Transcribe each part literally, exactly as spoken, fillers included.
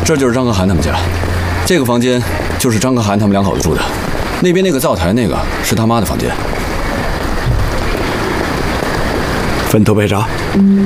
这就是张可涵他们家，这个房间就是张可涵他们两口子住的，那边那个灶台那个是他妈的房间。 分头备查。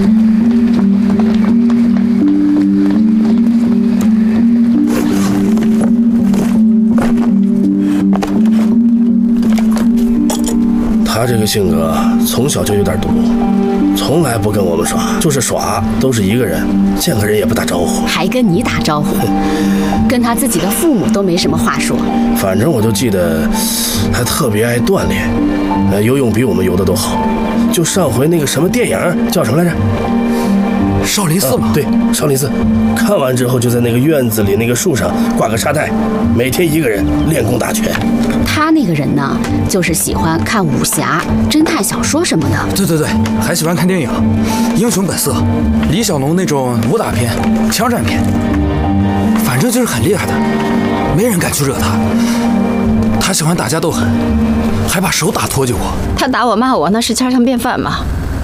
他这个性格从小就有点毒，从来不跟我们耍，就是耍都是一个人，见个人也不打招呼， 还跟你打招呼，跟他自己的父母都没什么话说。 反正我就记得，他特别爱锻炼，呃，游泳比我们游的都好。就上回那个什么电影叫什么来着？ 少林寺吗？ 啊、对，少林寺。看完之后就在那个院子里那个树上挂个沙袋，每天一个人练功打拳。 他那个人呢，就是喜欢看武侠、侦探小说什么的。 对对对，还喜欢看电影，《英雄本色》、李小龙那种武打片、枪战片，反正就是很厉害的，没人敢去惹他。他喜欢打架斗狠，还把手打脱臼过。 他打我骂我，那是家常便饭嘛。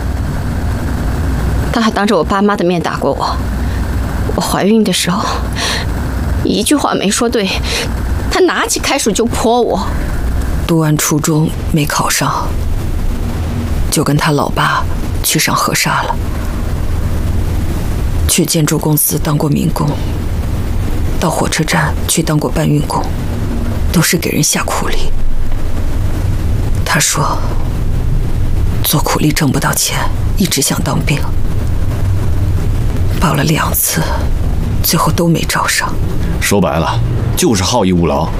他还当着我爸妈的面打过我。我怀孕的时候，一句话没说对，他拿起开水就泼我。 读完初中没考上，就跟他老爸去上河沙了。去建筑公司当过民工，到火车站去当过搬运工，都是给人下苦力。他说，做苦力挣不到钱，一直想当兵。报了两次，最后都没招上。 说白了，就是好逸恶劳。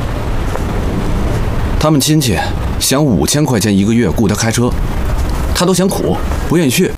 他们亲戚想五千块钱一个月雇他开车，他都嫌苦，不愿意去。